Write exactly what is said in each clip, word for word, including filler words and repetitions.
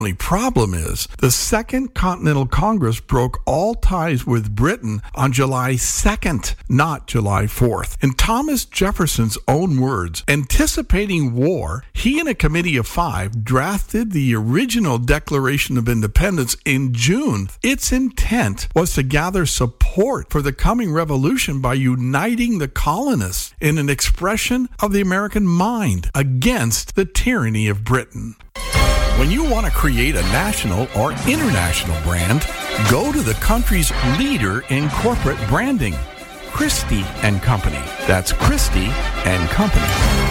The problem is, the Second Continental Congress broke all ties with Britain on July second, not July fourth. In Thomas Jefferson's own words, anticipating war, he and a committee of five drafted the original Declaration of Independence in June. Its intent was to gather support for the coming revolution by uniting the colonists in an expression of the American mind against the tyranny of Britain. When you want to create a national or international brand, go to the country's leader in corporate branding, Christie and Company. That's Christie and Company.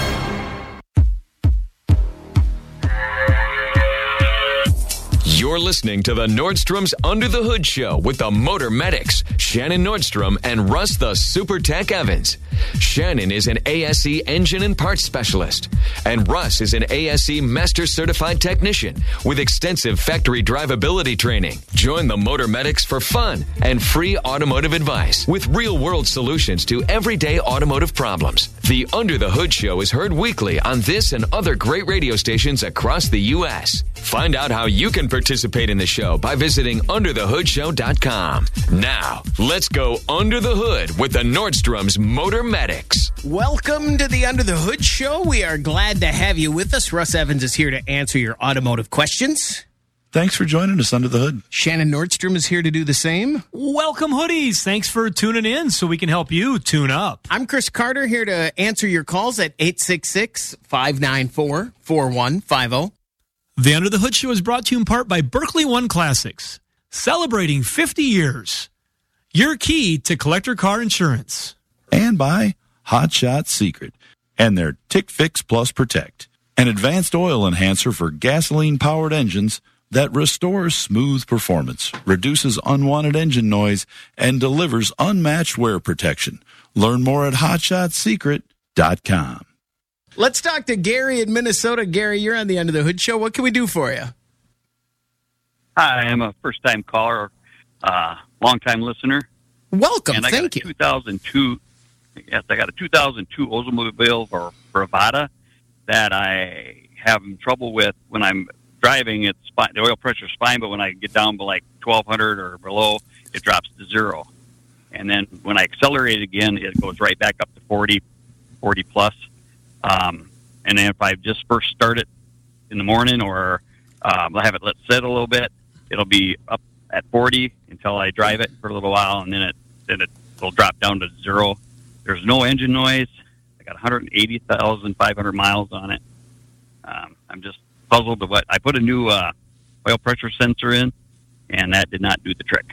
You're listening to the Nordstrom's Under the Hood Show with the Motor Medics, Shannon Nordstrom and Russ the Super Tech Evans. Shannon is an A S E engine and parts specialist, and Russ is an A S E Master Certified Technician with extensive factory drivability training. Join the Motor Medics for fun and free automotive advice with real-world solutions to everyday automotive problems. The Under the Hood Show is heard weekly on this and other great radio stations across the U S Find out how you can participate in the show by visiting under the hood show dot com. Now, let's go under the hood with the Nordstrom's Motor Medics. Welcome to the Under the Hood Show. We are glad to have you with us. Russ Evans is here to answer your automotive questions. Thanks for joining us under the hood. Shannon Nordstrom is here to do the same. Welcome, hoodies. Thanks for tuning in so we can help you tune up. I'm Chris Carter here to answer your calls at eight six six, five nine four, four one five zero. The Under the Hood Show is brought to you in part by Berkeley One Classics, celebrating fifty years. Your key to collector car insurance. And by Hot Shot Secret and their Tick Fix Plus Protect, an advanced oil enhancer for gasoline-powered engines that restores smooth performance, reduces unwanted engine noise, and delivers unmatched wear protection. Learn more at hot shot secret dot com. Let's talk to Gary in Minnesota. Gary, you're on the Under the Hood Show. What can we do for you? Hi, I'm a first-time caller, uh, long-time listener. Welcome. And I Thank got a you. two thousand two, yes, I got a two thousand two Oldsmobile for Bravada that I have trouble with when I'm driving. It's fine, the oil pressure's fine, but when I get down to like twelve hundred or below, it drops to zero. And then when I accelerate again, it goes right back up to forty, forty plus. Um, and then if I just first start it in the morning or um, I have it let sit a little bit, it'll be up at forty until I drive it for a little while, and then it then it will drop down to zero. There's no engine noise. I got one hundred eighty thousand five hundred miles on it. Um, I'm just puzzled to what I put a new uh, oil pressure sensor in, and that did not do the trick.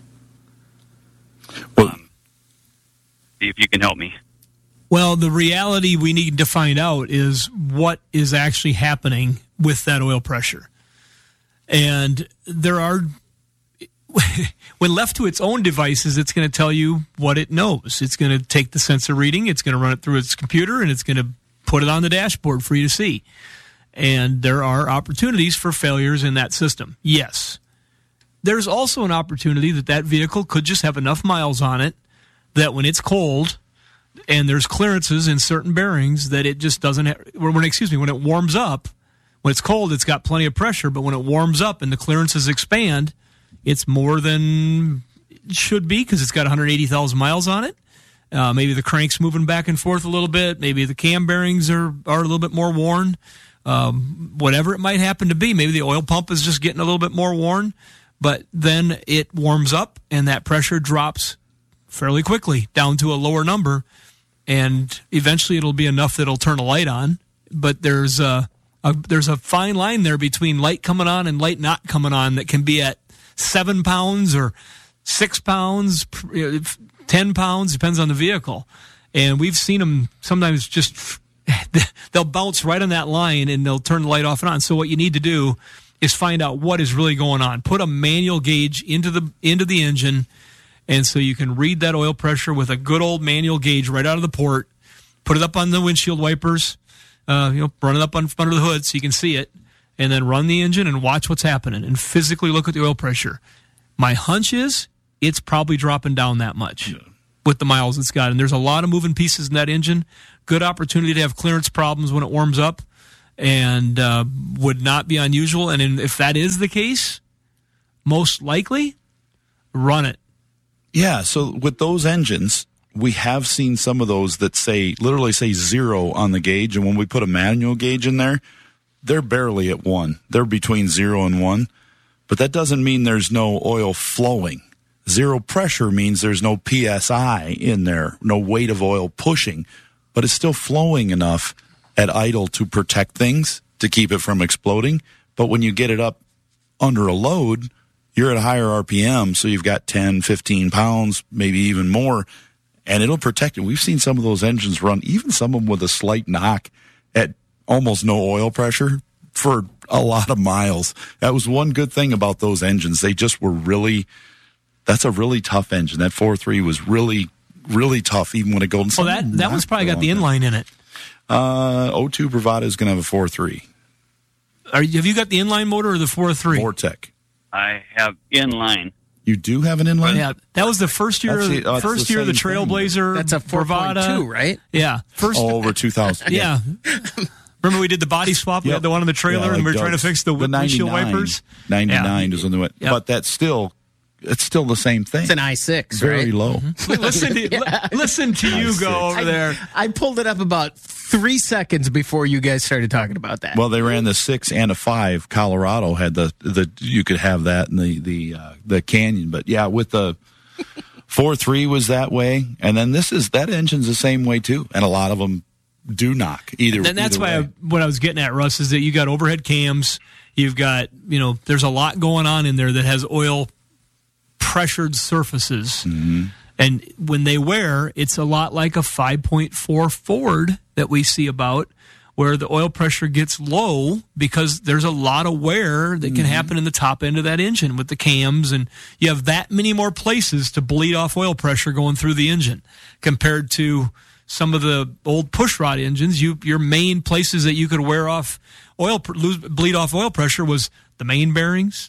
Well, um, see if you can help me. Well, the reality we need to find out is what is actually happening with that oil pressure. And there are, when left to its own devices, it's going to tell you what it knows. It's going to take the sensor reading, it's going to run it through its computer, and it's going to put it on the dashboard for you to see. And there are opportunities for failures in that system. Yes. There's also an opportunity that that vehicle could just have enough miles on it that when it's cold and there's clearances in certain bearings that it just doesn't have, when, excuse me, when it warms up, when it's cold, it's got plenty of pressure, but when it warms up and the clearances expand, it's more than it should be because it's got one hundred eighty thousand miles on it. Uh, maybe the crank's moving back and forth a little bit. Maybe the cam bearings are, are a little bit more worn. Um, whatever it might happen to be. Maybe the oil pump is just getting a little bit more worn. But then it warms up and that pressure drops fairly quickly down to a lower number. And eventually it'll be enough that it'll turn a light on. But there's a, a there's a fine line there between light coming on and light not coming on that can be at seven pounds or six pounds, ten pounds, depends on the vehicle. And we've seen them sometimes just, they'll bounce right on that line and they'll turn the light off and on. So what you need to do is find out what is really going on. Put a manual gauge into the into the engine, and so you can read that oil pressure with a good old manual gauge right out of the port. Put it up on the windshield wipers, uh, you know, run it up on under the hood so you can see it, and then run the engine and watch what's happening and physically look at the oil pressure. My hunch is it's probably dropping down that much yeah. with the miles it's got, and there's a lot of moving pieces in that engine. Good opportunity to have clearance problems when it warms up. and uh, would not be unusual. And in, if that is the case, most likely, run it. Yeah, so with those engines, we have seen some of those that say, literally say zero on the gauge, and when we put a manual gauge in there, they're barely at one. They're between zero and one, but that doesn't mean there's no oil flowing. Zero pressure means there's no P S I in there, no weight of oil pushing, but it's still flowing enough at idle to protect things, to keep it from exploding. But when you get it up under a load, you're at a higher R P M, so you've got ten, fifteen pounds, maybe even more, and it'll protect it. We've seen some of those engines run, even some of them with a slight knock at almost no oil pressure for a lot of miles. That was one good thing about those engines. They just were really, that's a really tough engine. That four three was really, really tough, even when it goes. Well, that, that one's probably got the inline in it. Uh, oh two Bravada is going to have a four three. Are you, have you got the inline motor or the four three? Vortec. I have inline. You do have an inline? Yeah, that was the first year. The, oh, first the year of the thing. Trailblazer. That's a four point two, right? Yeah, first. Oh, over two thousand. Yeah. Remember we did the body swap? Yep. We had the one on the trailer, yeah, like and we were Doug's, trying to fix the, the windshield wipers. ninety-nine yeah. is on the way. Yep. But that's still, it's still the same thing. It's an I six, Very right? low. Mm-hmm. listen, to, yeah. listen to you go over I, there. I pulled it up about three seconds before you guys started talking about that. Well, they ran the six and a five. Colorado had the the you could have that in the the uh, the Canyon, but yeah, with the four three was that way, and then this is that engine's the same way too, and a lot of them do knock either. And that's either why I, what I was getting at, Russ, is that you got overhead cams, you've got you know, there's a lot going on in there that has oil pressured surfaces. Mm-hmm. And when they wear, it's a lot like a five point four Ford that we see about, where the oil pressure gets low because there's a lot of wear that can mm-hmm. happen in the top end of that engine with the cams, and you have that many more places to bleed off oil pressure going through the engine compared to some of the old pushrod engines. You your main places that you could wear off oil, lose, bleed off oil pressure was the main bearings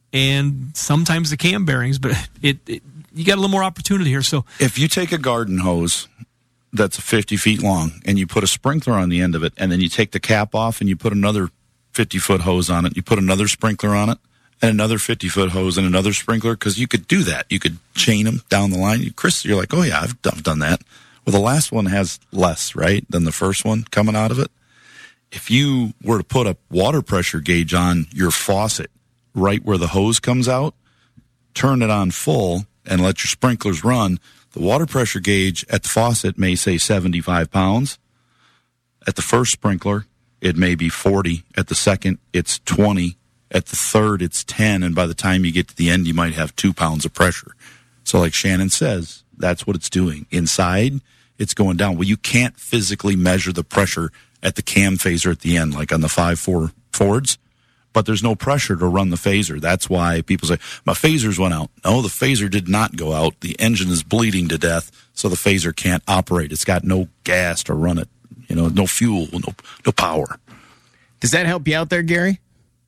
and sometimes the cam bearings, but it, it you got a little more opportunity here. So if you take a garden hose that's fifty feet long and you put a sprinkler on the end of it, and then you take the cap off and you put another fifty foot hose on it, you put another sprinkler on it and another fifty foot hose and another sprinkler, because you could do that. You could chain them down the line. Chris, you're like, oh yeah, I've, I've done that. Well, the last one has less, right, than the first one coming out of it. If you were to put a water pressure gauge on your faucet right where the hose comes out, turn it on full, and let your sprinklers run, the water pressure gauge at the faucet may say seventy-five pounds. At the first sprinkler, it may be forty. At the second, it's twenty. At the third, it's ten. And by the time you get to the end, you might have two pounds of pressure. So like Shannon says, that's what it's doing. Inside, it's going down. Well, you can't physically measure the pressure at the cam phaser at the end, like on the five four Fords. But there's no pressure to run the phaser. That's why people say, my phasers went out. No, the phaser did not go out. The engine is bleeding to death, so the phaser can't operate. It's got no gas to run it. You know, no fuel, no no power. Does that help you out there, Gary?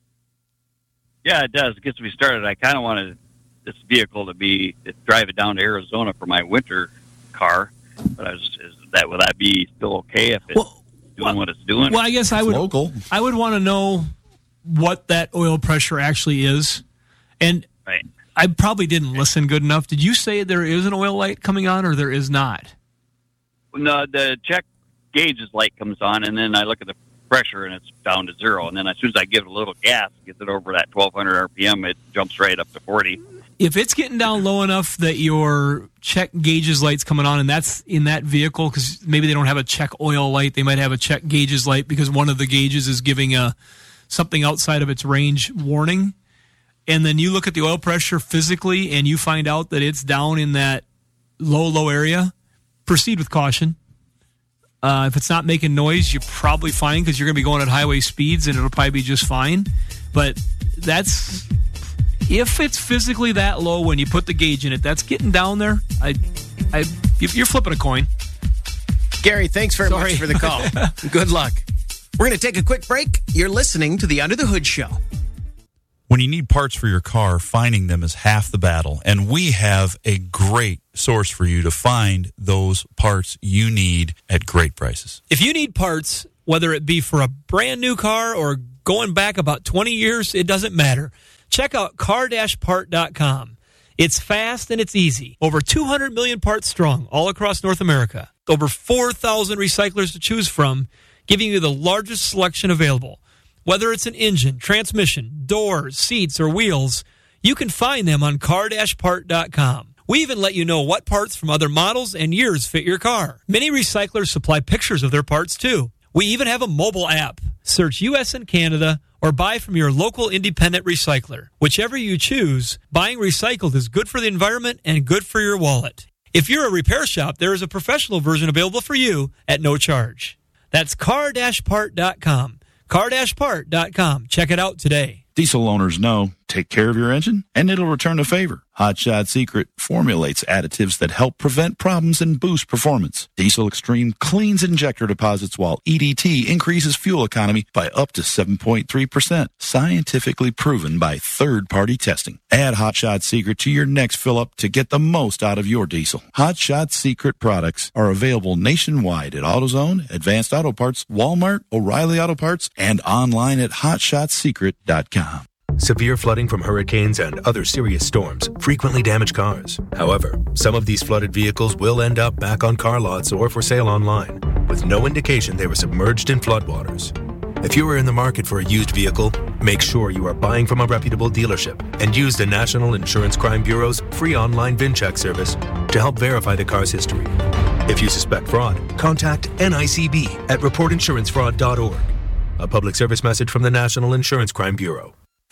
Yeah, it does. It gets me started. I kind of wanted this vehicle to be, to drive it down to Arizona for my winter car. But I was, is that, would that be still okay if it's well, doing well, what it's doing? Well, I guess I would, local. I would want to know what that oil pressure actually is. And right. I probably didn't listen good enough. Did you say there is an oil light coming on or there is not? No, the check gauge's light comes on, and then I look at the pressure, and it's down to zero. And then as soon as I give it a little gas, gets it over that twelve hundred R P M, it jumps right up to forty. If it's getting down low enough that your check gauges light's coming on, and that's in that vehicle, because maybe they don't have a check oil light, they might have a check gauges light because one of the gauges is giving a something outside of its range warning, and then you look at the oil pressure physically and you find out that it's down in that low, low area, proceed with caution. Uh, if it's not making noise, you're probably fine because you're going to be going at highway speeds and it'll probably be just fine. But that's, if it's physically that low when you put the gauge in it, that's getting down there. I, I, you're flipping a coin. Gary, thanks very Sorry. much for the call. Good luck. We're going to take a quick break. You're listening to the Under the Hood Show. When you need parts for your car, finding them is half the battle. And we have a great source for you to find those parts you need at great prices. If you need parts Whether it be for a brand new car or going back about twenty years, it doesn't matter. Check out car dash part dot com. It's fast and it's easy. Over two hundred million parts strong all across North America. Over four thousand recyclers to choose from, giving you the largest selection available. Whether it's an engine, transmission, doors, seats, or wheels, you can find them on car dash part dot com. We even let you know what parts from other models and years fit your car. Many recyclers supply pictures of their parts, too. We even have a mobile app. Search U S and Canada or buy from your local independent recycler. Whichever you choose, buying recycled is good for the environment and good for your wallet. If you're a repair shop, there is a professional version available for you at no charge. That's car dash part dot com. car dash part dot com. Check it out today. Diesel owners know, take care of your engine and it'll return a favor. Hot Shot Secret formulates additives that help prevent problems and boost performance. Diesel Extreme cleans injector deposits while E D T increases fuel economy by up to seven point three percent. Scientifically proven by third-party testing. Add Hot Shot Secret to your next fill-up to get the most out of your diesel. Hot Shot Secret products are available nationwide at AutoZone, Advanced Auto Parts, Walmart, O'Reilly Auto Parts, and online at hot shot secret dot com. Severe flooding from hurricanes and other serious storms frequently damage cars. However, some of these flooded vehicles will end up back on car lots or for sale online, with no indication they were submerged in floodwaters. If you are in the market for a used vehicle, make sure you are buying from a reputable dealership and use the National Insurance Crime Bureau's free online VIN check service to help verify the car's history. If you suspect fraud, contact N I C B at report insurance fraud dot org. A public service message from the National Insurance Crime Bureau.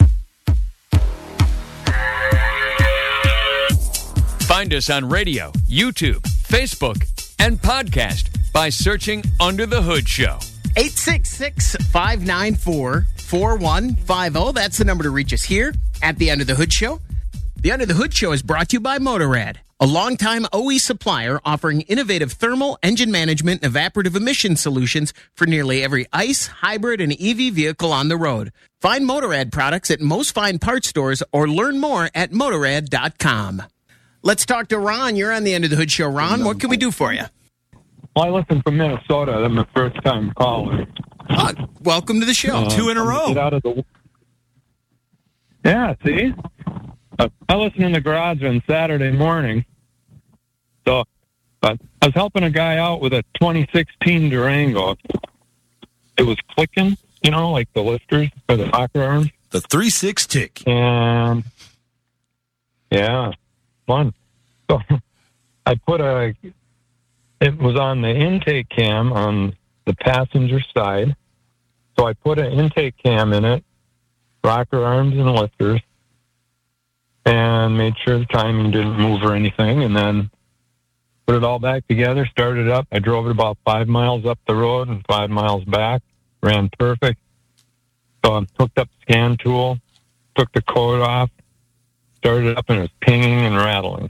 Find us on radio, YouTube, Facebook, and podcast by searching Under the Hood Show. eight six six, five nine four, four one five zero. That's the number to reach us here at the Under the Hood Show. The Under the Hood Show is brought to you by Motorrad, a longtime O E supplier offering innovative thermal, engine management, and evaporative emission solutions for nearly every ICE, hybrid, and E V vehicle on the road. Find Motorrad products at most fine parts stores or learn more at motorrad dot com. Let's talk to Ron. You're on the Under the Hood Show. Ron, what can we do for you? Well, I listen from Minnesota. I'm my first time calling. Uh, welcome to the show. Uh, Two in a row. Get out of the... Yeah, see? Uh, I listen in the garage on Saturday morning. So uh, I was helping a guy out with a twenty sixteen Durango. It was clicking, you know, like the lifters for the rocker arms. The three six tick. And, yeah, fun. So I put a... It was on the intake cam on the passenger side. So I put an intake cam in it, rocker arms and lifters, and made sure the timing didn't move or anything, and then put it all back together, started up. I drove it about five miles up the road and five miles back, ran perfect. So I hooked up the scan tool, took the code off, started it up, and it was pinging and rattling.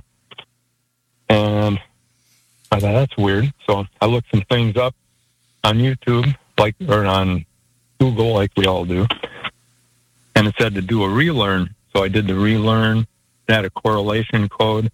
And I thought, that's weird. So I looked some things up on YouTube, like, or on Google, like we all do. And it said to do a relearn. So I did the relearn, had a correlation code.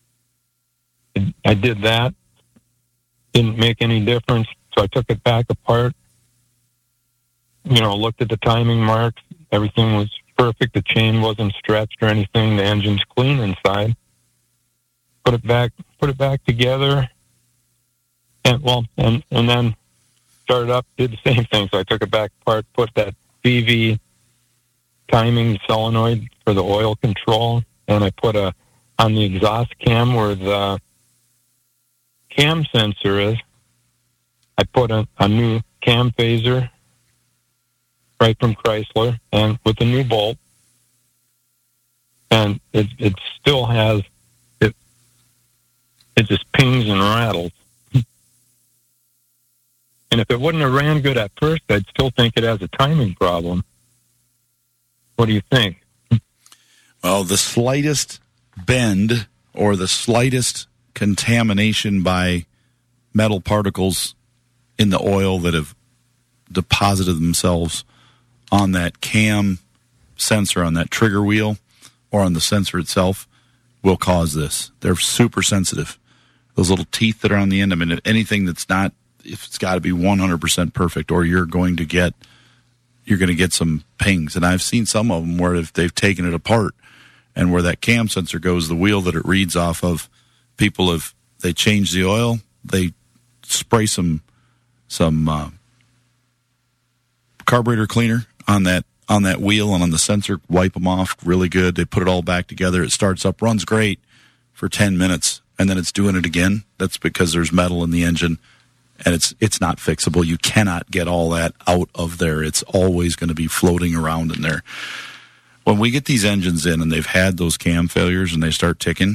I did that. Didn't make any difference. So I took it back apart, you know, looked at the timing marks. Everything was perfect. The chain wasn't stretched or anything. The engine's clean inside. Put it back, put it back together. And well, and, and then started up, did the same thing. So I took it back apart, put that V V timing solenoid for the oil control, and I put a, on the exhaust cam where the cam sensor is, I put a, a new cam phaser right from Chrysler, and with a new bolt, and it, it still has, it, it just pings and rattles. And if it wouldn't have ran good at first, I'd still think it has a timing problem. What do you think? Well, the slightest bend or the slightest contamination by metal particles in the oil that have deposited themselves on that cam sensor, on that trigger wheel, or on the sensor itself will cause this. They're super sensitive. Those little teeth that are on the end, I mean, anything that's not it's got to be one hundred percent perfect, or you're going to get you're going to get some pings. And I've seen some of them where if they've taken it apart and where that cam sensor goes, the wheel that it reads off of, people have they change the oil, they spray some some uh, carburetor cleaner on that on that wheel and on the sensor, wipe them off really good. They put it all back together. It starts up, runs great for ten minutes, and then it's doing it again. That's because there's metal in the engine, and it's it's not fixable. You cannot get all that out of there. It's always going to be floating around in there. When we get these engines in and they've had those cam failures and they start ticking,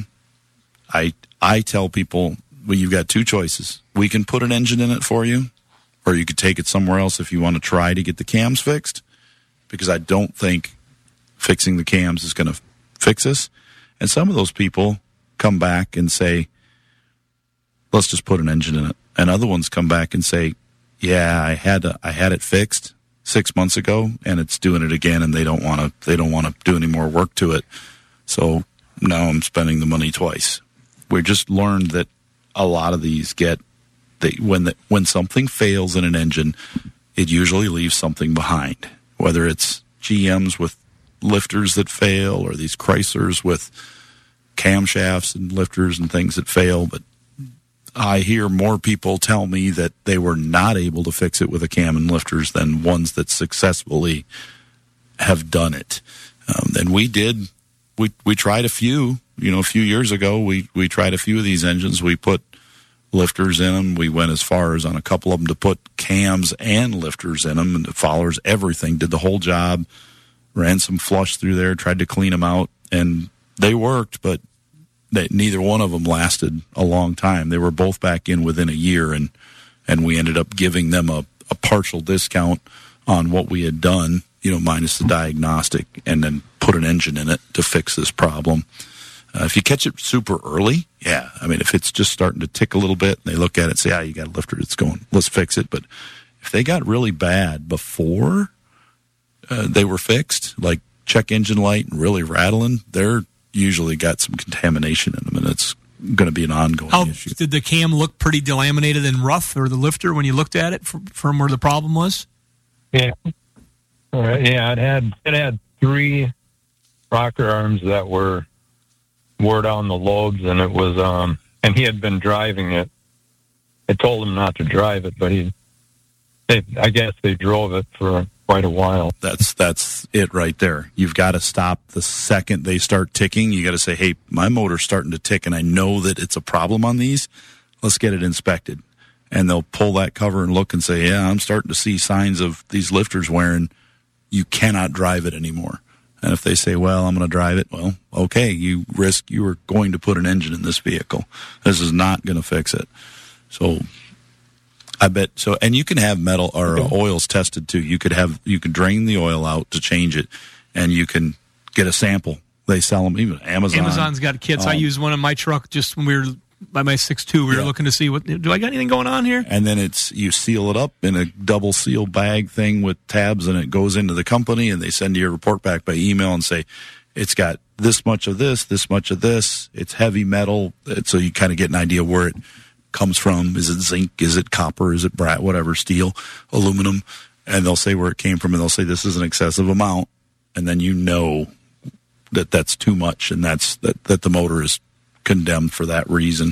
I I tell people, well, you've got two choices. We can put an engine in it for you, or you could take it somewhere else if you want to try to get the cams fixed, because I don't think fixing the cams is going to fix us. And some of those people come back and say, let's just put an engine in it. And other ones come back and say, yeah, I had to, I had it fixed six months ago and it's doing it again, and they don't want to they don't want to do any more work to it. So now I'm spending the money twice. We just learned that a lot of these get they when the, when something fails in an engine, it usually leaves something behind. Whether it's G Ms with lifters that fail, or these Chryslers with camshafts and lifters and things that fail. But I hear more people tell me that they were not able to fix it with a cam and lifters than ones that successfully have done it. Um, and we did, we we tried a few, you know, a few years ago, we, we tried a few of these engines. We put lifters in them. We went as far as on a couple of them to put cams and lifters in them, and the followers, everything, did the whole job, ran some flush through there, tried to clean them out, and they worked, but they, neither one of them lasted a long time. They were both back in within a year, and, and we ended up giving them a, a partial discount on what we had done, you know, minus the diagnostic, and then put an engine in it to fix this problem. Uh, if you catch it super early, yeah. I mean, if it's just starting to tick a little bit, and they look at it and say, ah, you got a lifter, it's going, let's fix it. But if they got really bad before uh, they were fixed, like check engine light and really rattling, they're usually got some contamination in them, and it's going to be an ongoing How, issue. Did the cam look pretty delaminated and rough, or the lifter, when you looked at it from, from where the problem was? Yeah. All right. Yeah, it had it had three rocker arms that were wore down the lobes, and it was um and he had been driving it. I told him not to drive it, but he they, I guess they drove it for quite a while. That's that's it right there. You've got to stop the second they start ticking. You got to say, hey, my motor's starting to tick, and I know that it's a problem on these. Let's get it inspected. And they'll pull that cover and look and say, yeah, I'm starting to see signs of these lifters wearing. You cannot drive it anymore. And if they say, well, I'm going to drive it, well, okay, you risk you are going to put an engine in this vehicle. This is not going to fix it. So I bet so. And you can have metal or uh, oils tested too. You could have you could drain the oil out to change it, and you can get a sample. They sell them, even Amazon. Amazon's got kits. Um, I used one in my truck just when we were by my six two. We were yeah. looking to see what do I got anything going on here? And then it's you seal it up in a double seal bag thing with tabs, and it goes into the company, and they send you a report back by email and say it's got this much of this, this much of this. It's heavy metal, so you kind of get an idea where it comes from. Is it zinc? Is it copper? Is it brat? Whatever, steel, aluminum, and they'll say where it came from, and they'll say this is an excessive amount, and then you know that that's too much, and that's that that the motor is condemned for that reason.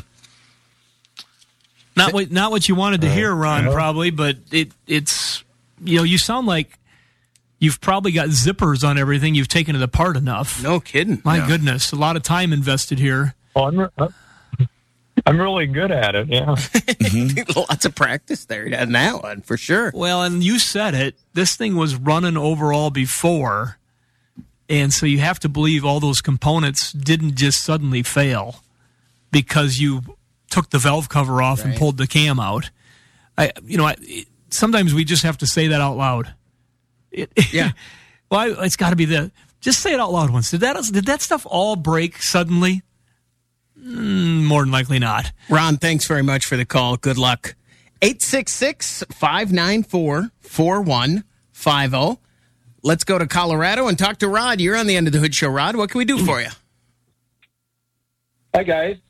Not what not what you wanted to hear, Ron, probably, but it it's you know, you sound like you've probably got zippers on everything. You've taken it apart enough. No kidding. My Yeah. goodness, a lot of time invested here. Oh, I'm, re- I'm really good at it, yeah. Mm-hmm. Lots of practice there on that one, for sure. Well, and you said it. This thing was running overall before, and so you have to believe all those components didn't just suddenly fail because you took the valve cover off Right. and pulled the cam out. I, you know, I, it, sometimes we just have to say that out loud. It, Yeah. well, I, it's got to be the. Just say it out loud once. Did that did that stuff all break suddenly? Mm, more than likely not. Ron, thanks very much for the call. Good luck. eight six six, five nine four, four one five zero. Let's go to Colorado and talk to Rod. You're on the End of the Hood Show, Rod. What can we do for you? Hi, guys. Thanks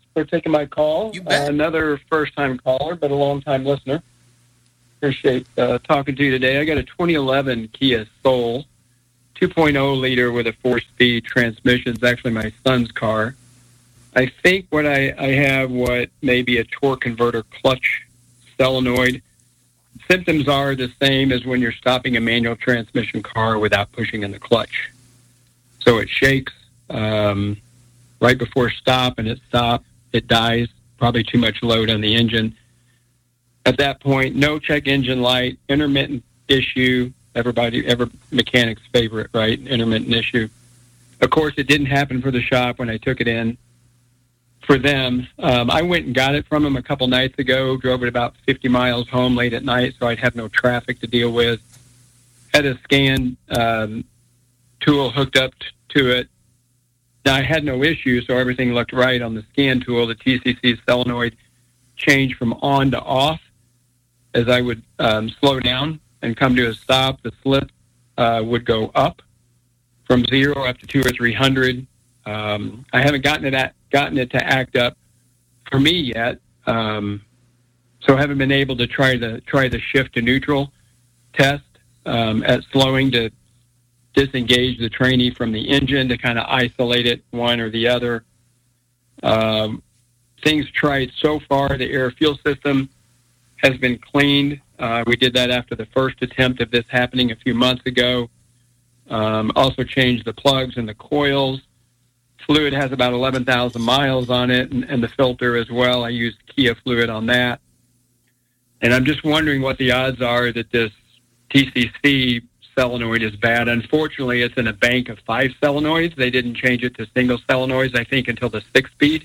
for taking my call. You bet. Uh, another first-time caller, but a long-time listener. Appreciate uh, talking to you today. I got a twenty eleven Kia Soul, two point oh liter with a four-speed transmission. It's actually my son's car. I think what I, I have what may be a torque converter clutch solenoid. Symptoms are the same as when you're stopping a manual transmission car without pushing in the clutch. So it shakes um, right before stop, and it stops. It dies, probably too much load on the engine. At that point, no check engine light, intermittent issue, everybody, every mechanic's favorite, right? Intermittent issue. Of course, it didn't happen for the shop when I took it in for them. Um, I went and got it from them a couple nights ago, drove it about fifty miles home late at night, so I'd have no traffic to deal with. Had a scan um, tool hooked up t- to it. Now, I had no issue, so everything looked right on the scan tool. The T C C solenoid changed from on to off. As I would um, slow down and come to a stop, the slip uh, would go up from zero up to two or three hundred. Um, I haven't gotten it at, gotten it to act up for me yet, um, so I haven't been able to try the try the shift to neutral test um, at slowing to disengage the trainee from the engine to kind of isolate it one or the other. Um, things tried so far. The air fuel system has been cleaned. Uh, we did that after the first attempt of this happening a few months ago. Um, also changed the plugs and the coils. Fluid has about eleven thousand miles on it, and, and the filter as well. I used Kia fluid on that. And I'm just wondering what the odds are that this T C C solenoid is bad. Unfortunately, it's in a bank of five solenoids. They didn't change it to single solenoids, I think, until the six-speed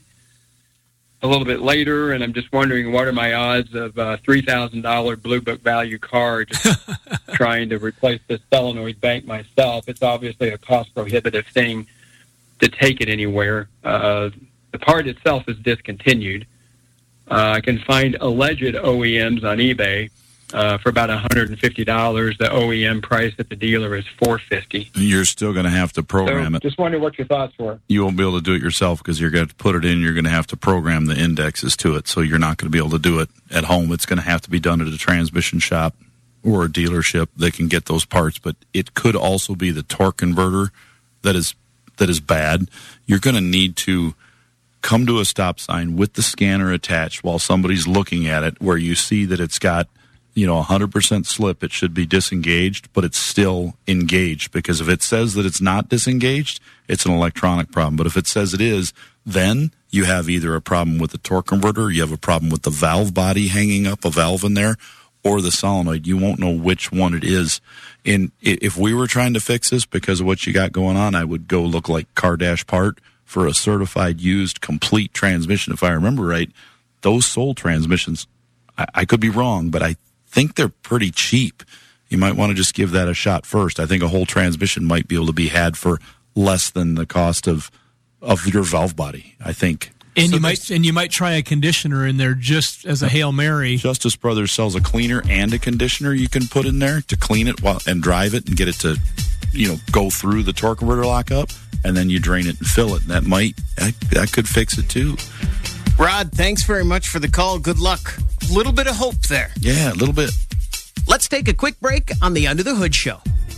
a little bit later, and I'm just wondering what are my odds of a three thousand dollars Blue Book value car just trying to replace this solenoid bank myself. It's obviously a cost-prohibitive thing to take it anywhere. Uh, the part itself is discontinued. Uh, I can find alleged O E Ms on eBay uh, for about one hundred fifty dollars. The O E M price at the dealer is four hundred fifty dollars. You're still going to have to program so it. Just wonder what your thoughts were. You won't be able to do it yourself because you're going to put it in. You're going to have to program the indexes to it, so you're not going to be able to do it at home. It's going to have to be done at a transmission shop or a dealership that can get those parts. But it could also be the torque converter that is that is bad. You're going to need to come to a stop sign with the scanner attached while somebody's looking at it, where you see that it's got, you know, one hundred percent slip. It should be disengaged, but it's still engaged, because if it says that it's not disengaged, it's an electronic problem. But if it says it is, then you have either a problem with the torque converter, or you have a problem with the valve body hanging up, a valve in there, or the solenoid. You won't know which one it is. And if we were trying to fix this because of what you got going on, I would go look like Car Dash Part for a certified used complete transmission. If I remember right, those Soul transmissions, I, I could be wrong, but I think they're pretty cheap. You might want to just give that a shot first. I think a whole transmission might be able to be had for less than the cost of of your valve body, I think. And So you might and you might try a conditioner in there just as a Hail Mary. Justice Brothers sells a cleaner and a conditioner you can put in there to clean it while and drive it and get it to, you know, go through the torque converter lockup, and then you drain it and fill it. And that might that, that could fix it too. Rod, thanks very much for the call. Good luck. A little bit of hope there. Yeah, a little bit. Let's take a quick break on the Under the Hood Show.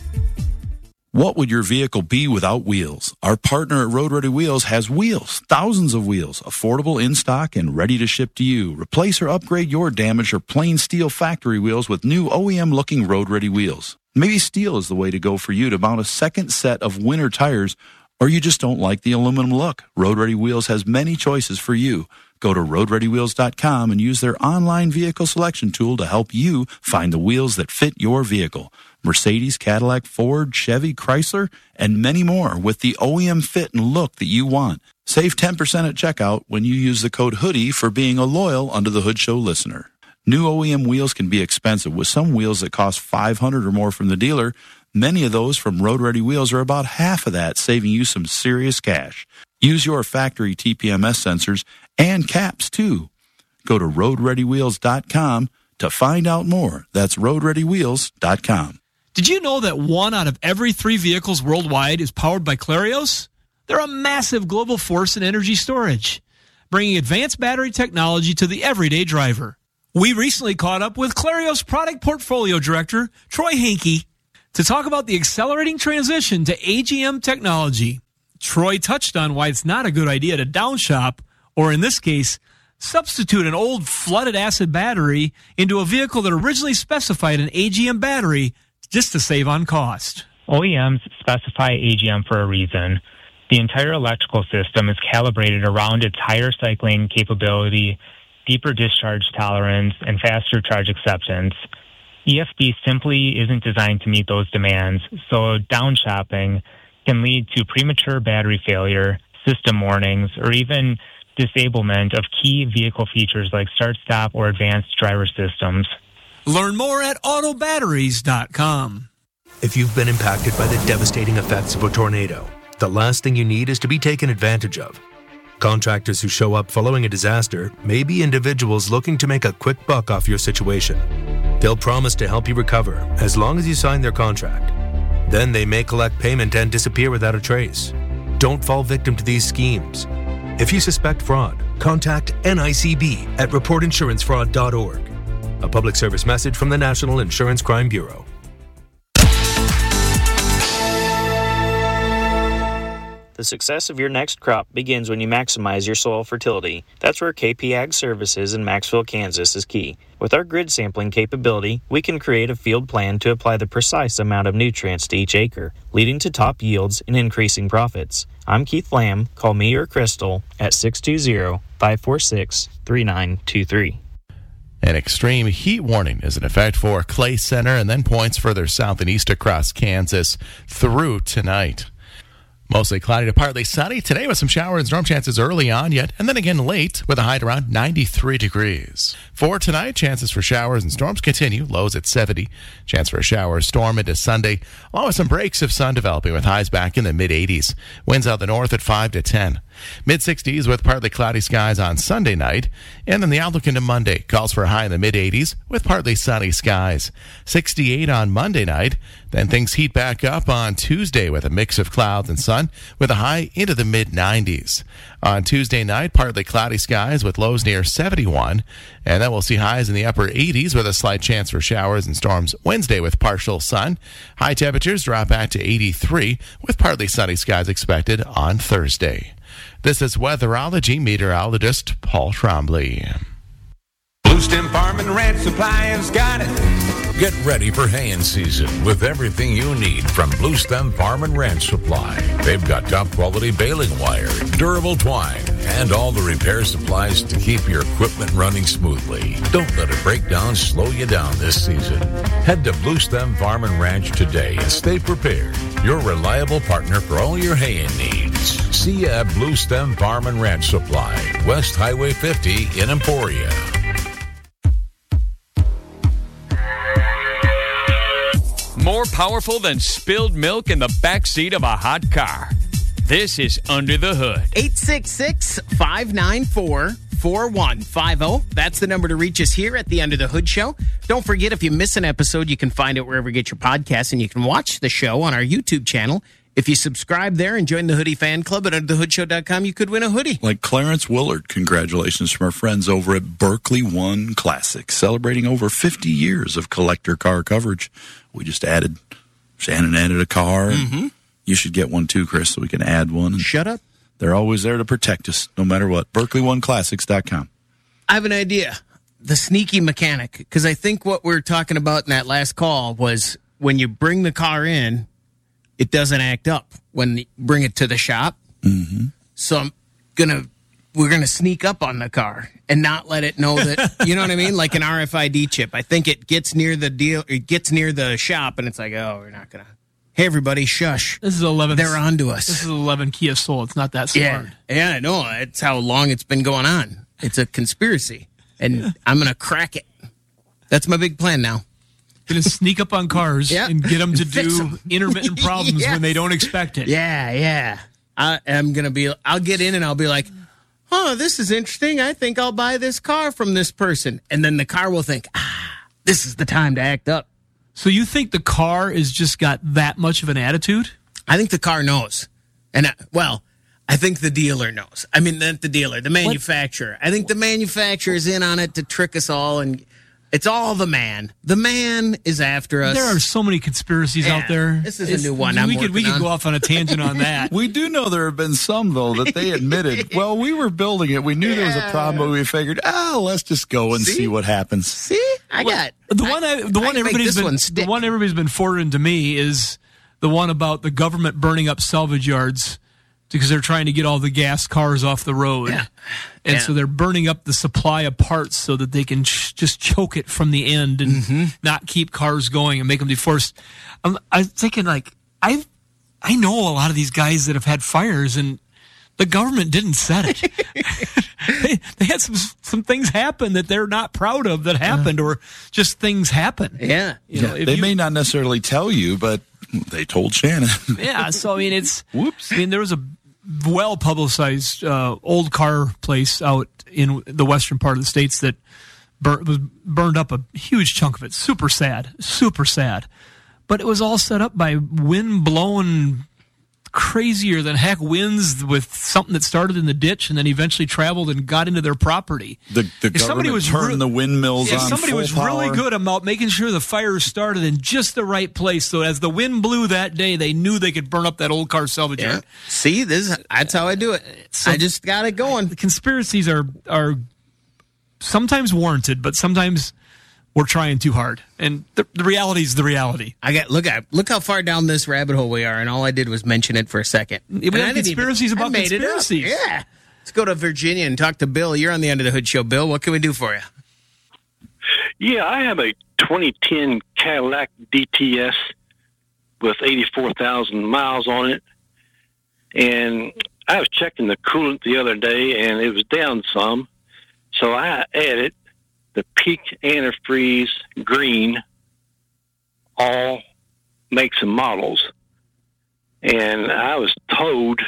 What would your vehicle be without wheels? Our partner at Road Ready Wheels has wheels, thousands of wheels, affordable in stock and ready to ship to you. Replace or upgrade your damaged or plain steel factory wheels with new O E M-looking Road Ready wheels. Maybe steel is the way to go for you to mount a second set of winter tires, or you just don't like the aluminum look. Road Ready Wheels has many choices for you. Go to road ready wheels dot com and use their online vehicle selection tool to help you find the wheels that fit your vehicle. Mercedes, Cadillac, Ford, Chevy, Chrysler, and many more with the O E M fit and look that you want. Save ten percent at checkout when you use the code HOODIE for being a loyal Under the Hood Show listener. New O E M wheels can be expensive, with some wheels that cost five hundred dollars or more from the dealer. Many of those from Road Ready Wheels are about half of that, saving you some serious cash. Use your factory T P M S sensors and caps, too. Go to road ready wheels dot com to find out more. That's road ready wheels dot com. Did you know that one out of every three vehicles worldwide is powered by Clarios? They're a massive global force in energy storage. bringing advanced battery technology to the everyday driver. We recently caught up with Clarios Product Portfolio Director, Troy Hankey, to talk about the accelerating transition to A G M technology. Troy touched on why it's not a good idea to downshop, or in this case, substitute an old flooded acid battery into a vehicle that originally specified an A G M battery just to save on cost. O E Ms specify A G M for a reason. The entire electrical system is calibrated around its higher cycling capability, deeper discharge tolerance, and faster charge acceptance. E F B simply isn't designed to meet those demands, so downshopping can lead to premature battery failure, system warnings, or even disablement of key vehicle features like start-stop or advanced driver systems. Learn more at auto batteries dot com. If you've been impacted by the devastating effects of a tornado, the last thing you need is to be taken advantage of. Contractors who show up following a disaster may be individuals looking to make a quick buck off your situation. They'll promise to help you recover as long as you sign their contract. Then they may collect payment and disappear without a trace. Don't fall victim to these schemes. If you suspect fraud, contact N I C B at report insurance fraud dot org. A public service message from the National Insurance Crime Bureau. The success of your next crop begins when you maximize your soil fertility. That's where K P Ag Services in Maxville, Kansas is key. With our grid sampling capability, we can create a field plan to apply the precise amount of nutrients to each acre, leading to top yields and increasing profits. I'm Keith Lamb. Call me or Crystal at six two zero, five four six, three nine two three. An extreme heat warning is in effect for Clay Center and then points further south and east across Kansas through tonight. Mostly cloudy to partly sunny today with some shower and storm chances early on yet, and then again late with a high at around ninety-three degrees. For tonight, chances for showers and storms continue, lows at seventy. Chance for a shower or storm into Sunday, along with some breaks of sun developing with highs back in the mid-eighties. Winds out the north at five to ten. mid-sixties with partly cloudy skies on Sunday night, and then the outlook into Monday calls for a high in the mid-eighties with partly sunny skies. sixty-eight on Monday night, then things heat back up on Tuesday with a mix of clouds and sun with a high into the mid-nineties. On Tuesday night, partly cloudy skies with lows near seventy-one, and then we'll see highs in the upper eighties with a slight chance for showers and storms Wednesday with partial sun. High temperatures drop back to eighty-three with partly sunny skies expected on Thursday. This is weatherology meteorologist Paul Trombley. Blue Stem Farm and Ranch Supply has got it. Get ready for haying season with everything you need from Blue Stem Farm and Ranch Supply. They've got top quality baling wire, durable twine, and all the repair supplies to keep your equipment running smoothly. Don't let a breakdown slow you down this season. Head to Blue Stem Farm and Ranch today and stay prepared. Your reliable partner for all your haying needs. See you at Blue Stem Farm and Ranch Supply, West Highway fifty in Emporia. More powerful than spilled milk in the backseat of a hot car. This is Under the Hood. eight six six, five nine four, four one five zero. That's the number to reach us here at the Under the Hood Show. Don't forget, if you miss an episode, you can find it wherever you get your podcasts, and you can watch the show on our YouTube channel. If you subscribe there and join the Hoodie Fan Club at under the hood show dot com, you could win a hoodie. Like Clarence Willard, congratulations from our friends over at Berkeley One Classic, celebrating over fifty years of collector car coverage. We just added, Shannon added a car. Mm-hmm. You should get one too, Chris, so we can add one. And shut up. They're always there to protect us, no matter what. Berkeley One Classics dot com. I have an idea. The sneaky mechanic, because I think what we were talking about in that last call was when you bring the car in, it doesn't act up when you bring it to the shop. Mm-hmm. So I'm gonna, we're gonna sneak up on the car and not let it know that, you know what I mean? Like an R F I D chip. I think it gets near the deal, it gets near the shop, and it's like, oh, we're not gonna. Hey, everybody, shush. This is eleven. They're on to us. This is eleven Kia Soul. It's not that smart. Yeah, yeah, I know. It's how long it's been going on. It's a conspiracy, and I'm gonna crack it. That's my big plan now. Going to sneak up on cars Yep. and get them to Fix do 'em. intermittent problems Yes. when they don't expect it. Yeah, yeah. I am going to be, I'll get in and I'll be like, oh, this is interesting. I think I'll buy this car from this person. And then the car will think, ah, this is the time to act up. So you think the car has just got that much of an attitude? I think the car knows. And, I, well, I think the dealer knows. I mean, not the dealer, the manufacturer. What? I think the manufacturer's in on it to trick us all, and it's all the man. The man is after us. There are so many conspiracies yeah, out there. This is it's, a new one. We I'm could we could on. go off on a tangent on that. We do know there have been some though that they admitted. Well, we were building it. We knew yeah. there was a problem, but we figured, oh, let's just go and see, see what happens. See, I well, got the one. I, the I one everybody's been one the one everybody's been forwarding to me is the one about the government burning up salvage yards because they're trying to get all the gas cars off the road. Yeah. And yeah. so they're burning up the supply of parts so that they can ch- just choke it from the end and mm-hmm. not keep cars going and make them deforced. I'm, I'm thinking, like, I I know a lot of these guys that have had fires, and the government didn't set it. they, they had some some things happen that they're not proud of that happened, uh, or just things happen. Yeah. You know, yeah they you, may not necessarily tell you, but they told Shannon. Yeah, so, I mean, it's... Whoops. I mean, there was a well-publicized uh, old car place out in the western part of the states that bur- was burned up a huge chunk of it. Super sad, super sad. But it was all set up by wind-blown, crazier than heck winds with something that started in the ditch and then eventually traveled and got into their property. The, the if somebody was turned re- the windmills if on somebody full was power. really good about making sure the fires started in just the right place, so as the wind blew that day, they knew they could burn up that old car salvage yeah. yard. See, this is, that's how I do it. So I just got it going. The conspiracies are are sometimes warranted, but sometimes we're trying too hard, and the, the reality is the reality. I got look at look how far down this rabbit hole we are, and all I did was mention it for a second. We have conspiracies even, about conspiracies. Yeah, let's go to Virginia and talk to Bill. You're on the Under the Hood show, Bill. What can we do for you? Yeah, I have a twenty ten Cadillac D T S with eighty-four thousand miles on it, and I was checking the coolant the other day, and it was down some, so I added the Peak Antifreeze Green, all makes and models. And I was told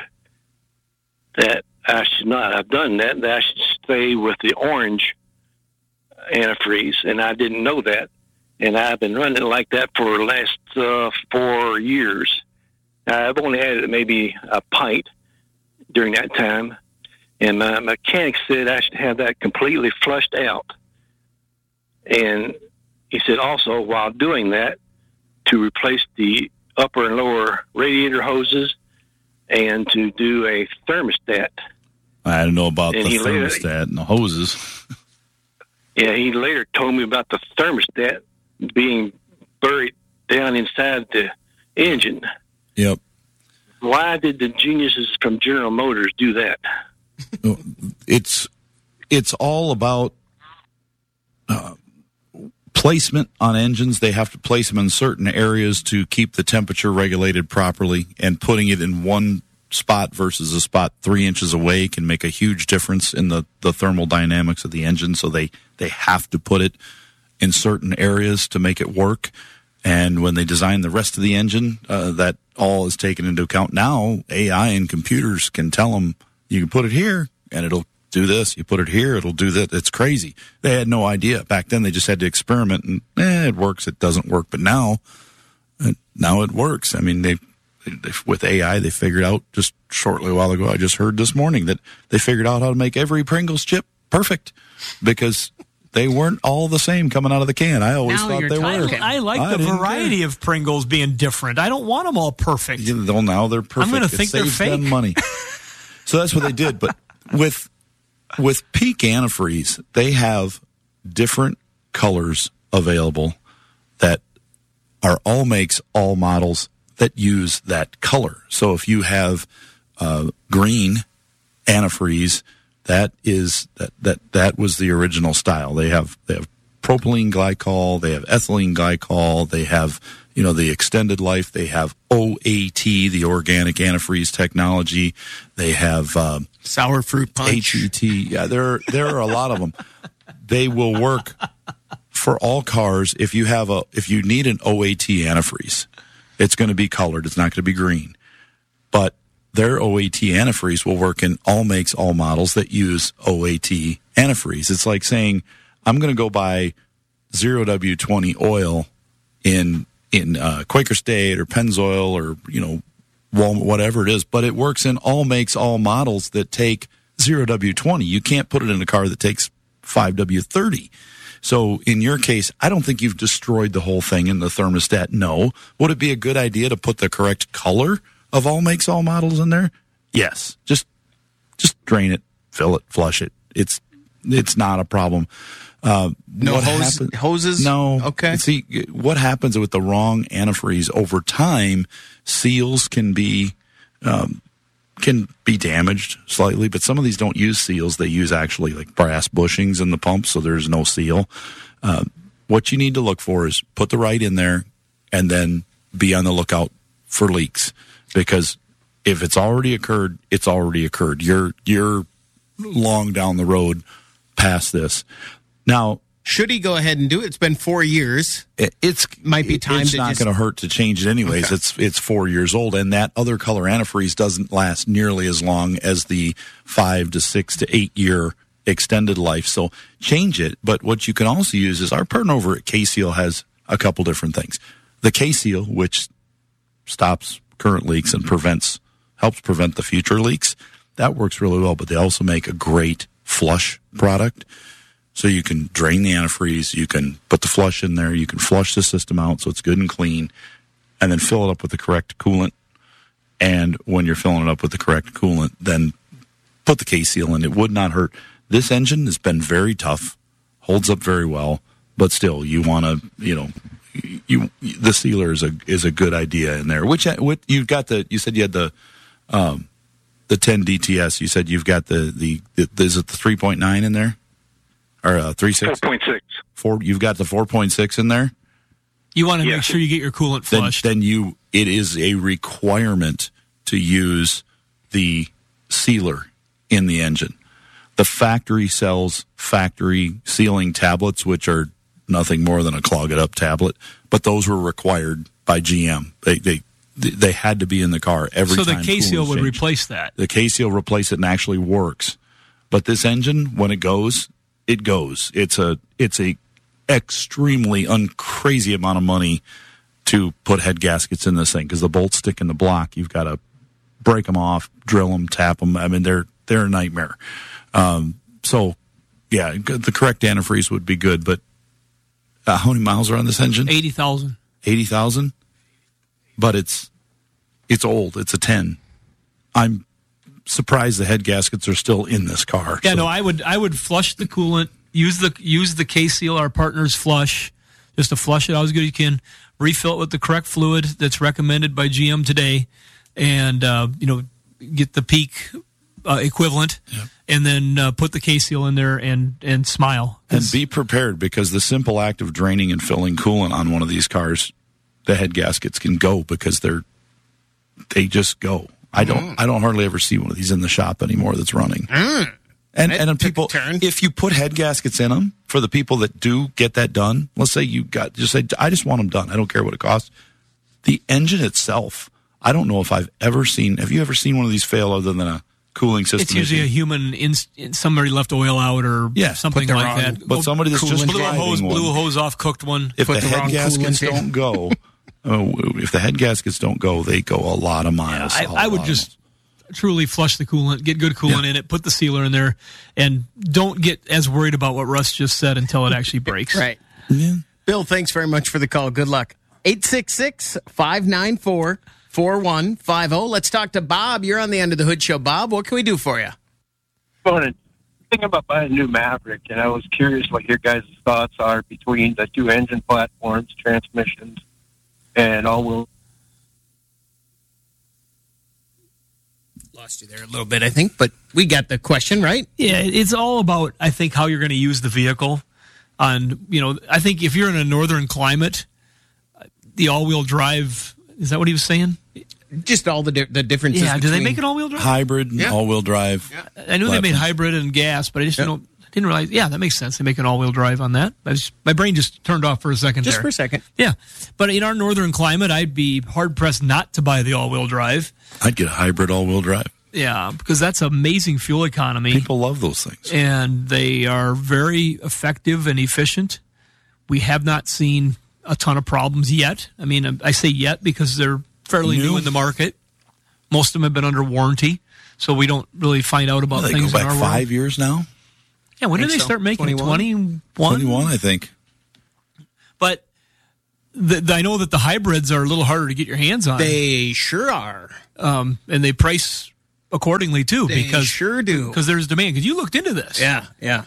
that I should not have done that, that I should stay with the orange antifreeze, and I didn't know that. And I've been running it like that for the last uh, four years. I've only added maybe a pint during that time, and my mechanic said I should have that completely flushed out. And he said also, while doing that, to replace the upper and lower radiator hoses and to do a thermostat. I don't know about and the thermostat later, and the hoses. Yeah, he later told me about the thermostat being buried down inside the engine. Yep. Why did the geniuses from General Motors do that? It's it's all about uh, placement on engines. They have to place them in certain areas to keep the temperature regulated properly, and putting it in one spot versus a spot three inches away can make a huge difference in the, the thermal dynamics of the engine. So they, they have to put it in certain areas to make it work. And when they design the rest of the engine, uh, that all is taken into account. Now, A I and computers can tell them, you can put it here, and it'll do this. You put it here, it'll do that. It's crazy. They had no idea. Back then, they just had to experiment, and eh, it works, it doesn't work. But now, now it works. I mean, they, they with A I, they figured out just shortly a while ago, I just heard this morning, that they figured out how to make every Pringles chip perfect, because they weren't all the same coming out of the can. I always Now thought you're they talking. were. I like I the didn't variety care. of Pringles being different. I don't want them all perfect. Yeah, well, now they're perfect. I'm going to It think they're saves fake. them money. So that's what they did. But with with Peak Antifreeze, they have different colors available that are all makes, all models that use that color. So if you have uh, green antifreeze, that is that that that was the original style. They have they have propylene glycol, they have ethylene glycol, they have, you know, the extended life. They have O A T, the organic antifreeze technology. They have uh, sour fruit punch. H E T. Yeah, there there are a lot of them. They will work for all cars. If you have a if you need an O A T antifreeze, it's going to be colored. It's not going to be green. But their O A T antifreeze will work in all makes, all models that use O A T antifreeze. It's like saying, I'm going to go buy zero W twenty oil in in uh, Quaker State or Pennzoil or, you know, Walmart, whatever it is, but it works in all makes, all models that take zero W twenty. You can't put it in a car that takes five W thirty. So in your case, I don't think you've destroyed the whole thing in the thermostat. No. Would it be a good idea to put the correct color of all makes, all models in there? Yes. Just just drain it, fill it, flush it. It's it's not a problem. Uh, no what hose, happen- hoses? No. Okay. See, what happens with the wrong antifreeze over time, seals can be um, can be damaged slightly, but some of these don't use seals. They use actually like brass bushings in the pump, so there's no seal. Uh, what you need to look for is put the right in there and then be on the lookout for leaks, because if it's already occurred, it's already occurred. You're you're long down the road past this. Now, should he go ahead and do it? It's been four years. It, it's might be time. It's to not just... going to hurt to change it anyways. Okay. It's it's four years old, and that other color antifreeze doesn't last nearly as long as the five to six to eight year extended life. So change it. But what you can also use is our partner over at K-Seal has a couple different things. The K-Seal, which stops current leaks and prevents helps prevent the future leaks, that works really well. But they also make a great flush product. So you can drain the antifreeze, you can put the flush in there, you can flush the system out so it's good and clean, and then fill it up with the correct coolant. And when you're filling it up with the correct coolant, then put the K-Seal in. It would not hurt. This engine has been very tough, holds up very well, but still, you want to, you know, you the sealer is a is a good idea in there. Which what you've got the you said you had the um, the ten D T S. You said you've got the the, the is it the three point nine in there? Or uh, three six four point six. Four. You've got the four point six in there. You want to Yeah. make sure you get your coolant flushed. Then, then you. It is a requirement to use the sealer in the engine. The factory sells factory sealing tablets, which are nothing more than a clog it up tablet. But those were required by G M. They they they had to be in the car every so time. the K-Seal coolant would changed. replace that. The K-Seal replace it and actually works. But this engine, when it goes, it goes. It's a it's a extremely uncrazy amount of money to put head gaskets in this thing, because the bolts stick in the block. You've got to break them off, drill them, tap them. I mean, they're they're a nightmare. Um, so, yeah, the correct antifreeze would be good. But uh, how many miles are on this engine? eighty thousand. eighty thousand? But it's it's old. It's a ten. I'm surprised the head gaskets are still in this car. Yeah, so. no, I would I would flush the coolant, use the use the K-Seal, our partner's flush, just to flush it out as good as you can, refill it with the correct fluid that's recommended by G M today, and uh, you know, get the peak uh, equivalent, yeah. and then uh, put the K-Seal in there and and smile. And be prepared, because the simple act of draining and filling coolant on one of these cars, the head gaskets can go, because they're they just go. I don't mm. I don't hardly ever see one of these in the shop anymore that's running. Mm. And That and took people, a turn. if you put head gaskets in them, for the people that do get that done, let's say you got just say I just want them done. I don't care what it costs. The engine itself, I don't know if I've ever seen. Have you ever seen one of these fail other than a cooling system? It's usually issue? a human. In, somebody left oil out or Yeah, something put the like wrong- that. but somebody that's just blew a driving hose, one. blew a hose off, cooked one. If Put the, the head wrong gaskets coolant in. don't go, oh, if the head gaskets don't go, they go a lot of miles. I, a I would lot of just truly flush the coolant, get good coolant Yeah. in it, put the sealer in there, and don't get as worried about what Russ just said until it actually breaks. Right. Yeah. Bill, thanks very much for the call. Good luck. eight six six, five nine four, four one five zero. Let's talk to Bob. You're on the Under the Hood Show. Bob, what can we do for you? Morning. Thinking about buying a new Maverick, and I was curious what your guys' thoughts are between the two engine platforms, transmissions, and all-wheel. Lost you there a little bit, I think, but we got the question, right? Yeah, it's all about, I think, how you're going to use the vehicle. On, you know, I think if you're in a northern climate, the all-wheel drive, is that what he was saying? Just all the di- the differences. Yeah, do they between- make an all-wheel drive? Hybrid, Yeah. all-wheel drive. I knew they made platform. hybrid and gas, but I just Yeah. don't, I didn't realize. Yeah, that makes sense. They make an all-wheel drive on that. I just, my brain just turned off for a second Just there. for a second. Yeah, but in our northern climate, I'd be hard-pressed not to buy the all-wheel drive. I'd get a hybrid all-wheel drive. Yeah, because that's amazing fuel economy. People love those things. And they are very effective and efficient. We have not seen a ton of problems yet. I mean, I say yet because they're fairly new, New. in the market. Most of them have been under warranty, so we don't really find out about They things go in back our five world. years now. Yeah, when did Think they so. start making twenty-one? twenty-one? twenty-one, I think. But the, the, I know that the hybrids are a little harder to get your hands on. They sure are. Um, and they price accordingly, too. They because sure do. Because there's demand. Because you looked into this. Yeah, yeah.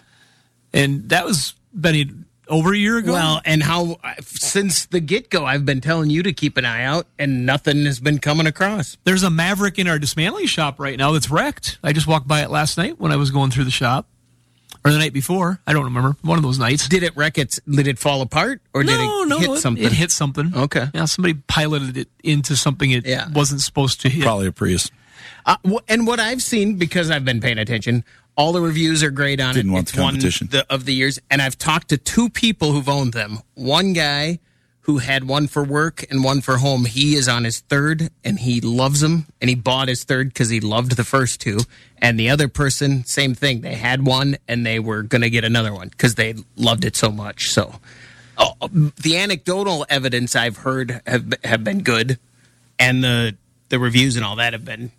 And that was, Benny, over a year ago? Well, and how, since the get-go, I've been telling you to keep an eye out, and nothing has been coming across. There's a Maverick in our dismantling shop right now that's wrecked. I just walked by it last night when I was going through the shop. Or the night before. I don't remember. One of those nights. Did it wreck it? Did it fall apart? Or did no, it no, hit it, something? It hit something. Okay. Yeah, somebody piloted it into something it Yeah. wasn't supposed to hit. Probably a Prius. Uh, wh- and what I've seen, because I've been paying attention, all the reviews are great on Didn't it. want It's the competition. one the, of the years. And I've talked to two people who've owned them. One guy who had one for work and one for home. He is on his third, and he loves them. And he bought his third because he loved the first two. And the other person, same thing. They had one, and they were going to get another one because they loved it so much. So oh, the anecdotal evidence I've heard have have been good, and the the reviews and all that have been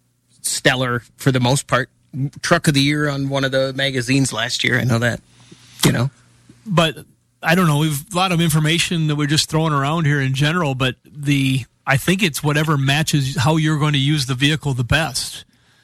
stellar for the most part. Truck of the year on one of the magazines last year. I know that, you know. But I don't know. We've a lot of information that we're just throwing around here in general, but the I think it's whatever matches how you're going to use the vehicle the best.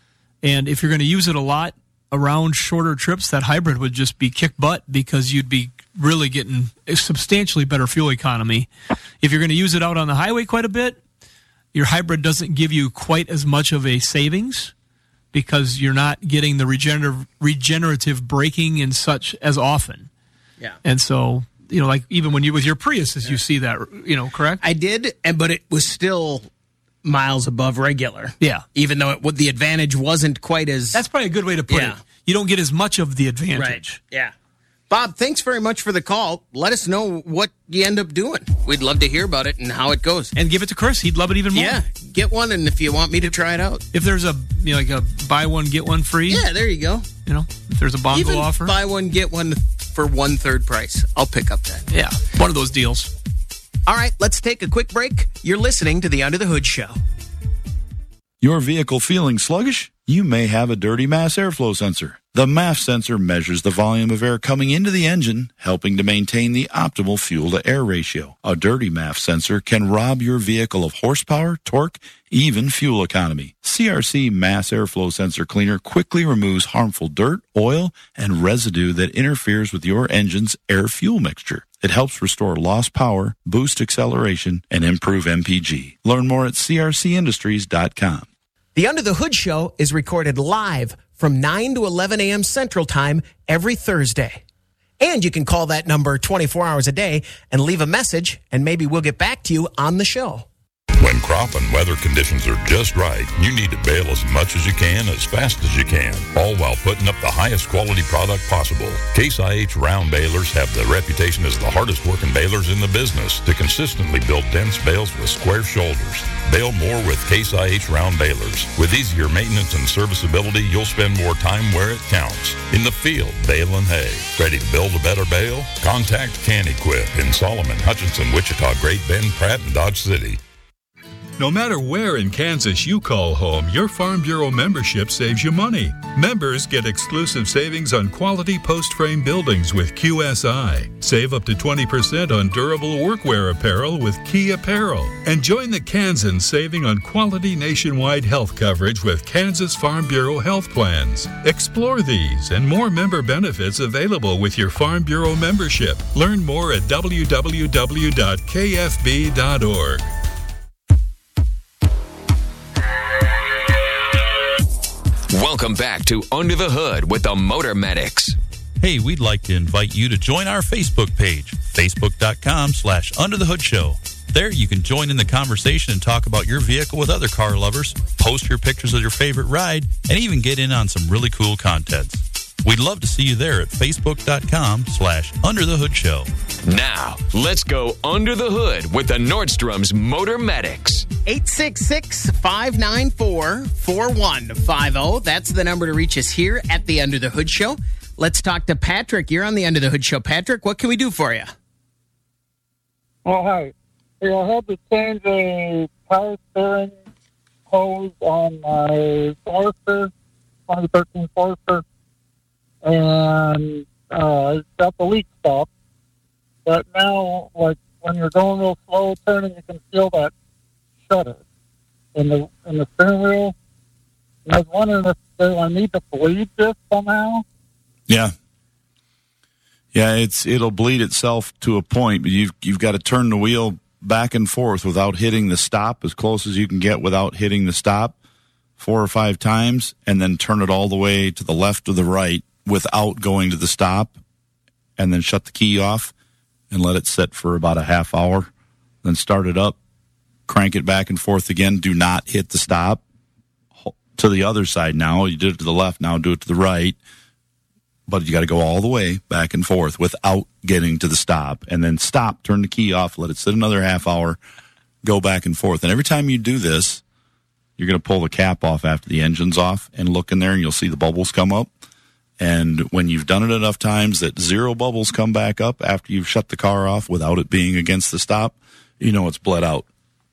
And if you're going to use it a lot around shorter trips, that hybrid would just be kick butt because you'd be really getting a substantially better fuel economy. If you're going to use it out on the highway quite a bit, your hybrid doesn't give you quite as much of a savings because you're not getting the regenerative, regenerative braking and such as often. Yeah. And so, you know, like even when you with your Priuses, yeah. you see that, you know, correct? I did, and but it was still miles above regular. Yeah. Even though it, what the advantage wasn't quite as... That's probably a good way to put Yeah. it. You don't get as much of the advantage. Right. Yeah. Bob, thanks very much for the call. Let us know what you end up doing. We'd love to hear about it and how it goes. And give it to Chris. He'd love it even more. Yeah. Get one, and if you want me to try it out. If there's a, you know, like a buy one, get one free. Yeah, there you go. You know, if there's a bongo Even offer. buy one, get one for one-third price. I'll pick up that. Yeah. One of those deals. All right, let's take a quick break. You're listening to the Under the Hood Show. Your vehicle feeling sluggish? You may have a dirty mass airflow sensor. The M A F sensor measures the volume of air coming into the engine, helping to maintain the optimal fuel-to-air ratio. A dirty M A F sensor can rob your vehicle of horsepower, torque, even fuel economy. C R C Mass Airflow Sensor Cleaner quickly removes harmful dirt, oil, and residue that interferes with your engine's air-fuel mixture. It helps restore lost power, boost acceleration, and improve M P G. Learn more at c r c industries dot com. The Under the Hood Show is recorded live from nine to eleven a.m. Central Time every Thursday. And you can call that number twenty-four hours a day and leave a message, and maybe we'll get back to you on the show. When crop and weather conditions are just right, you need to bale as much as you can, as fast as you can, all while putting up the highest quality product possible. Case I H round balers have the reputation as the hardest working balers in the business to consistently build dense bales with square shoulders. Bale more with Case I H round balers. With easier maintenance and serviceability, you'll spend more time where it counts. In the field, baling hay. Ready to build a better bale? Contact Can Equip in Solomon, Hutchinson, Wichita, Great Bend, Pratt, and Dodge City. No matter where in Kansas you call home, your Farm Bureau membership saves you money. Members get exclusive savings on quality post-frame buildings with Q S I. Save up to twenty percent on durable workwear apparel with Key Apparel. And join the Kansans saving on quality nationwide health coverage with Kansas Farm Bureau health plans. Explore these and more member benefits available with your Farm Bureau membership. Learn more at w w w dot k f b dot org. Welcome back to Under the Hood with the Motor Medics. Hey, we'd like to invite you to join our Facebook page, facebook.com slash Under the Hood Show. There you can join in the conversation and talk about your vehicle with other car lovers, post your pictures of your favorite ride, and even get in on some really cool contents. We'd love to see you there at facebook.com slash Under the Hood Show. Now, let's go under the hood with the Nordstrom's Motor Medics. eight six six, five nine four, four one five zero. That's the number to reach us here at the Under the Hood Show. Let's talk to Patrick. You're on the Under the Hood Show. Patrick, what can we do for you? Oh, hi. Yeah, I had to change a power steering hose on my Forester, twenty thirteen Forester, and uh, I got the leak stopped. But now, like, when you're going real slow turning, you can feel that shudder in the in the steering wheel. And I was wondering if do I need to bleed this somehow? Yeah. Yeah, it's it'll bleed itself to a point, but you've you've got to turn the wheel back and forth without hitting the stop, as close as you can get without hitting the stop, four or five times, and then turn it all the way to the left or the right without going to the stop, and then shut the key off and let it sit for about a half hour. Then start it up, crank it back and forth again. Do not hit the stop. To the other side now. You did it to the left, now do it to the right. But you got to go all the way back and forth without getting to the stop. And then stop, turn the key off, let it sit another half hour, go back and forth. And every time you do this, you're going to pull the cap off after the engine's off and look in there, and you'll see the bubbles come up. And when you've done it enough times that zero bubbles come back up after you've shut the car off without it being against the stop, you know it's bled out.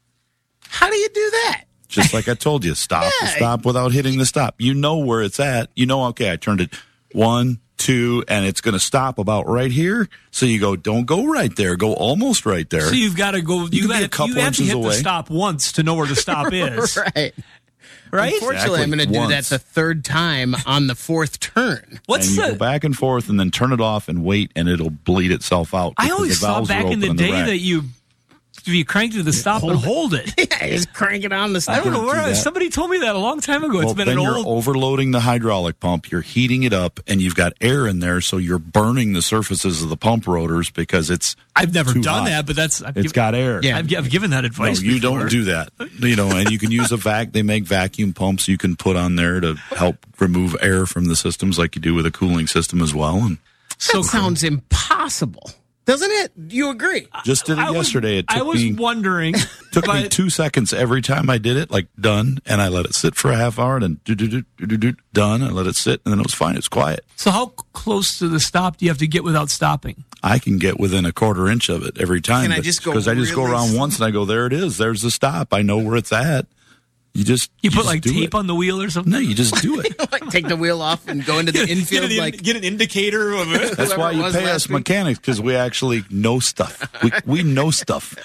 How do you do that? Just like I told you, stop Yeah. the stop without hitting the stop. You know where it's at. You know, okay, I turned it one, two, and it's going to stop about right here. So you go, don't go right there. Go almost right there. So you've got to go. You You, can be got a couple you have to inches hit away. the stop once to know where the stop is. Right. Right? Unfortunately, I'm going to do that Once. the third time on the fourth turn. What's and you the? go back and forth and then turn it off and wait, and it'll bleed itself out. I because always the saw valves are back in the open day rack. that you you cranked to the stop and hold it. Yeah, just crank it on the stop. I don't know do where I, that. somebody told me that a long time ago. It's Well, been then an you're old. overloading the hydraulic pump. You're heating it up, and you've got air in there, so you're burning the surfaces of the pump rotors because it's. I've never too done hot. that, but that's I've It's giv- got air. Yeah, I've, I've given that No, advice. you before. don't do that. You know, and you can use a vac. They make vacuum pumps you can put on there to help remove air from the systems, like you do with a cooling system as well. And That sounds impossible, doesn't it? Do you agree? just did it I was- yesterday. It took I was me wondering. took me but- two seconds every time I did it, like done, and I let it sit for a half hour, and then do do do do do do done. I let it sit, and then it was fine. It's quiet. So how c- close to the stop do you have to get without stopping? I can get within a quarter inch of it every time. Can I just go Because I just go really around slow? once and I go, there it is. There's the stop. I know where it's at. You just You put just like do tape it. on the wheel or something? No, you just do it. Like take the wheel off and go into the infield. get, an, like get an indicator of it. That's why whoever it you was pay last us week. mechanics, because we actually know stuff. We we know stuff.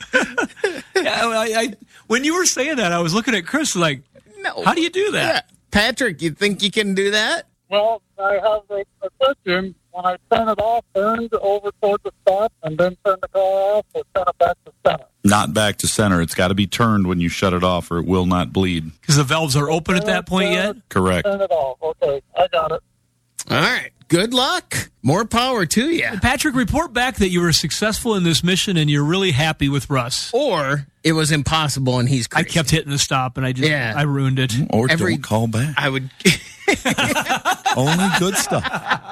Yeah, I, I, when you were saying that, I was looking at Chris like, no. how do you do that? Yeah. Patrick, you think you can do that? Well, I have the, the system. When I turn it off, turned over toward the stop, and then turn the car off, or turn it back to center. Not back to center. It's got to be turned when you shut it off, or it will not bleed. Because the valves are open at that point yet? Correct. Turn it off. Okay, I got it. All right. Good luck. More power to you. Patrick, report back that you were successful in this mission and you're really happy with Russ. Or it was impossible and he's crazy. I kept hitting the stop and I just Yeah. I ruined it. Or Every- don't call back. I would. Only good stuff.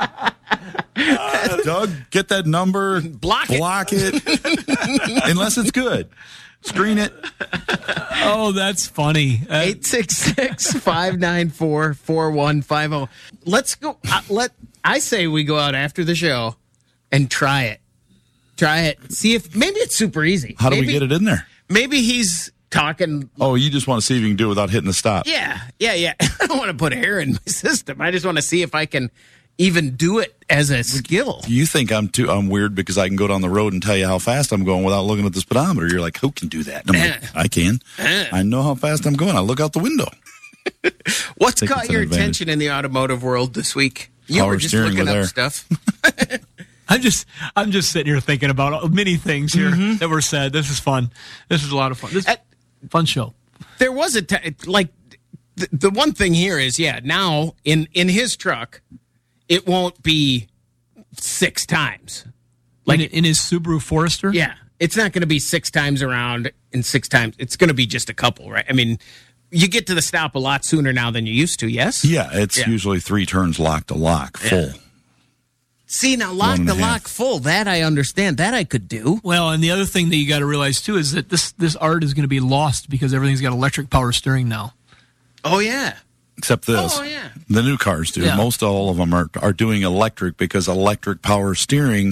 Doug, get that number. Block it. Block it. Unless it's good. Screen it. Oh, that's funny. Uh, eight six six, five nine four, four one five zero. Let's go. Uh, let I say we go out after the show and try it. Try it. See if maybe it's super easy. How do maybe, we get it in there? Maybe he's talking. Oh, you just want to see if you can do it without hitting the stop. Yeah, yeah, yeah. I don't want to put air in my system. I just want to see if I can even do it as a skill. You think I'm too I'm weird because I can go down the road and tell you how fast I'm going without looking at the speedometer. You're like, who can do that? And I'm like, I can. I know how fast I'm going. I look out the window. What's think caught it's an your advantage. attention in the automotive world this week? You Power were just steering looking with up air. stuff. I'm just I'm just sitting here thinking about many things here Mm-hmm. that were said. This is fun. This is a lot of fun. This is a fun show. There was a t- like the, the one thing here is yeah. Now in in his truck, it won't be six times. Like in, in his Subaru Forester? Yeah, it's not going to be six times around and six times. It's going to be just a couple, right? I mean, you get to the stop a lot sooner now than you used to. Yes. Yeah, it's Yeah. usually three turns lock to lock, full. See now, lock One and the a half. lock full. That I understand. That I could do. Well, and the other thing that you got to realize too is that this this art is going to be lost because everything's got electric power steering now. Oh yeah. Except this. Oh, yeah. The new cars do. Yeah. Most all of them are, are doing electric because electric power steering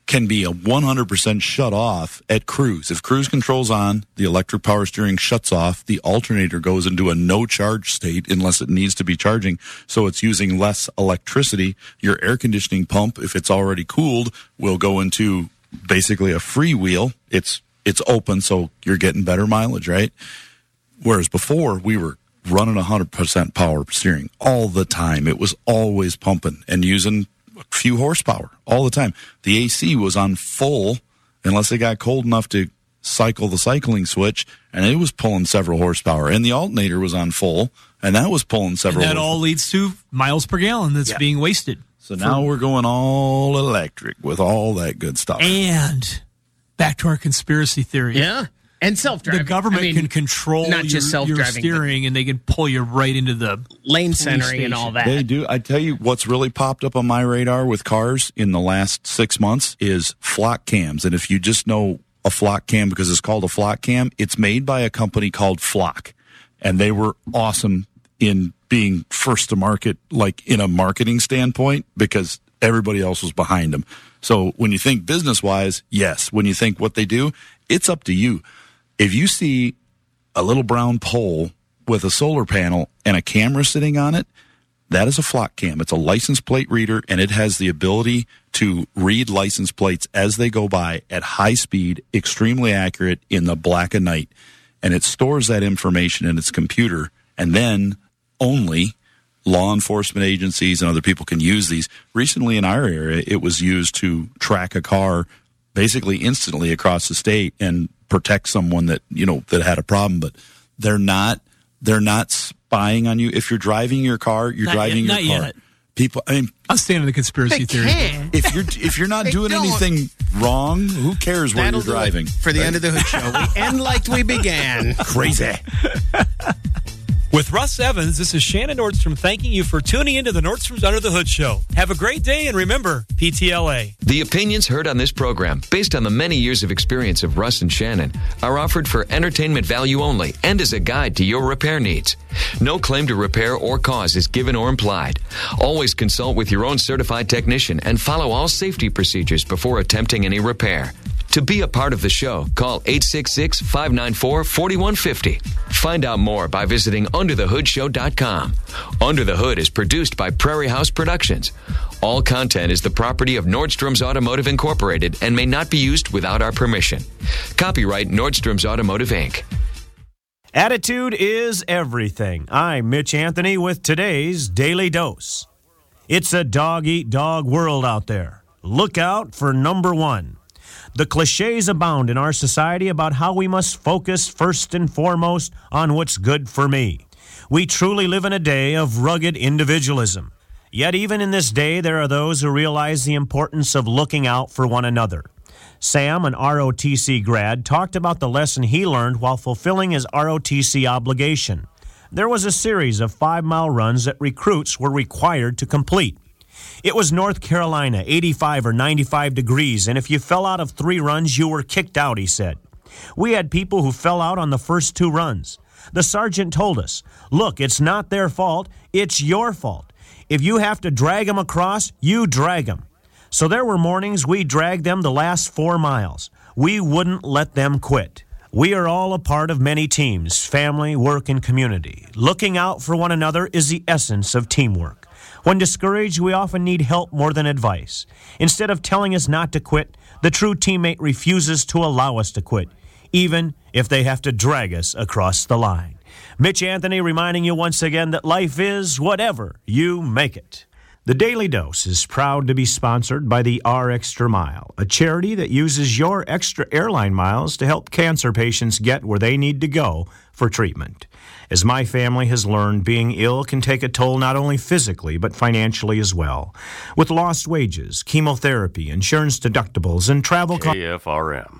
can be a one hundred percent shut off at cruise. If cruise control's on, the electric power steering shuts off, the alternator goes into a no charge state unless it needs to be charging, so it's using less electricity. Your air conditioning pump, if it's already cooled, will go into basically a freewheel. It's it's open, so you're getting better mileage, right? Whereas before, we were running one hundred percent power steering all the time. It was always pumping and using a few horsepower all the time. The A C was on full unless it got cold enough to cycle the cycling switch, and it was pulling several horsepower. And the alternator was on full, and that was pulling several And that horsepower. all leads to miles per gallon that's Yeah. being wasted. So now we're going all electric with all that good stuff. And back to our conspiracy theory. Yeah. And self-driving. The government I mean, can control not your, just self-driving, your steering, and they can pull you right into the lane police centering and all station. that. They do. I tell you what's really popped up on my radar with cars in the last six months is flock cams. And if you just know a flock cam because it's called a flock cam, it's made by a company called Flock. And they were awesome in being first to market, like in a marketing standpoint, because everybody else was behind them. So when you think business-wise, yes. When you think what they do, it's up to you. If you see a little brown pole with a solar panel and a camera sitting on it, that is a Flock cam. It's a license plate reader, and it has the ability to read license plates as they go by at high speed, extremely accurate in the black of night. And it stores that information in its computer, and then only law enforcement agencies and other people can use these. Recently in our area, it was used to track a car basically instantly across the state and protect someone that, you know, that had a problem. But they're not, they're not spying on you. If you're driving your car, you're Not driving yet, your not car. yet. People, I mean, I'll stand on the conspiracy They theory. can. if you're if you're not They doing don't. anything wrong, who cares where That'll you're do it driving? for the Right? End of the Hood show. We end like we began. Crazy. With Russ Evans, this is Shannon Nordstrom thanking you for tuning into the Nordstrom's Under the Hood show. Have a great day, and remember, P T L A. The opinions heard on this program, based on the many years of experience of Russ and Shannon, are offered for entertainment value only and as a guide to your repair needs. No claim to repair or cause is given or implied. Always consult with your own certified technician and follow all safety procedures before attempting any repair. To be a part of the show, call eight six six, five nine four, four one five zero. Find out more by visiting under the hood show dot com. Under the Hood is produced by Prairie House Productions. All content is the property of Nordstrom's Automotive Incorporated and may not be used without our permission. Copyright Nordstrom's Automotive, Incorporated. Attitude is everything. I'm Mitch Anthony with today's Daily Dose. It's a dog-eat-dog world out there. Look out for number one. The cliches abound in our society about how we must focus first and foremost on what's good for me. We truly live in a day of rugged individualism. Yet even in this day, there are those who realize the importance of looking out for one another. Sam, an R O T C grad, talked about the lesson he learned while fulfilling his R O T C obligation. There was a series of five-mile runs that recruits were required to complete. It was North Carolina, eighty-five or ninety-five degrees, and if you fell out of three runs, you were kicked out, he said. We had people who fell out on the first two runs. The sergeant told us, look, it's not their fault, it's your fault. If you have to drag them across, you drag them. So there were mornings we dragged them the last four miles. We wouldn't let them quit. We are all a part of many teams, family, work, and community. Looking out for one another is the essence of teamwork. When discouraged, we often need help more than advice. Instead of telling us not to quit, the true teammate refuses to allow us to quit, even if they have to drag us across the line. Mitch Anthony reminding you once again that life is whatever you make it. The Daily Dose is proud to be sponsored by the R Extra Mile, a charity that uses your extra airline miles to help cancer patients get where they need to go for treatment. As my family has learned, being ill can take a toll not only physically but financially as well. With lost wages, chemotherapy, insurance deductibles, and travel costs. K F R M,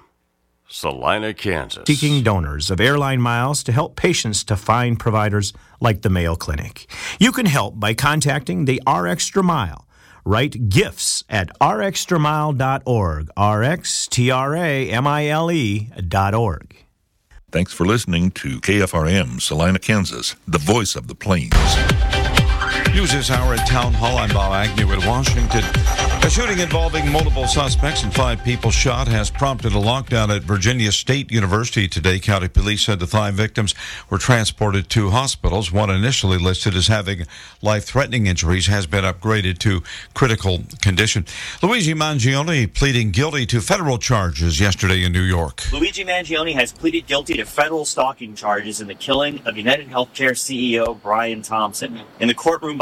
Salina, Kansas. Seeking donors of airline miles to help patients to find providers like the Mayo Clinic. You can help by contacting the R Extra Mile. Write gifts at r extra mile dot org, R X T R A M I L E dot org. Thanks for listening to K F R M, Salina, Kansas, the voice of the plains. You News this hour at Town Hall. I'm Bob Agnew in Washington. A shooting involving multiple suspects and five people shot has prompted a lockdown at Virginia State University today. County police said the five victims were transported to hospitals. One initially listed as having life-threatening injuries has been upgraded to critical condition. Luigi Mangione pleading guilty to federal charges yesterday in New York. Luigi Mangione has pleaded guilty to federal stalking charges in the killing of United Healthcare C E O Brian Thompson. In the courtroom